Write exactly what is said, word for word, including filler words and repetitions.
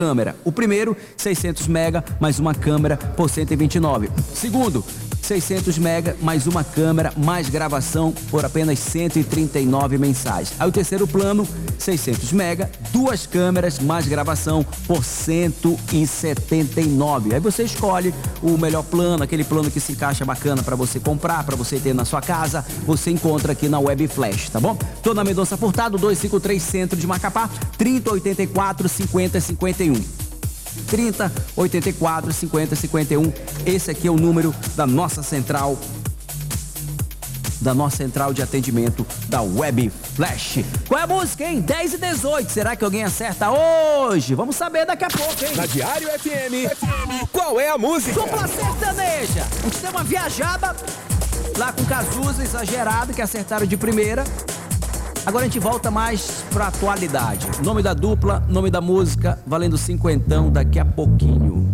câmera. O primeiro, seiscentos mega mais uma câmera por cento e vinte e nove. Segundo, seiscentos mega mais uma câmera mais gravação por apenas cento e trinta e nove mensais. Aí o terceiro plano, seiscentos mega, duas câmeras mais gravação por cento e setenta e nove. Aí você escolhe o melhor plano, aquele plano que se encaixa bacana para você comprar, para você ter na sua casa. Você encontra aqui na Web Flash, tá bom? Tô na Mendonça Furtado, duzentos e cinquenta e três, Centro de Macapá, trinta, oitenta e quatro, cinquenta, cinquenta e um. trinta, oitenta e quatro, cinquenta, cinquenta e um. Esse aqui é o número da nossa central, da nossa central de atendimento da Web Flash. Qual é a música, hein? dez e dezoito. Será que alguém acerta hoje? Vamos saber daqui a pouco, hein? Na Diário F M, F M, qual é a música? Dupla sertaneja. A gente deu uma viajada lá com Cazuza, exagerado, que acertaram de primeira. Agora a gente volta mais pra atualidade. Nome da dupla, nome da música, valendo cinquentão daqui a pouquinho.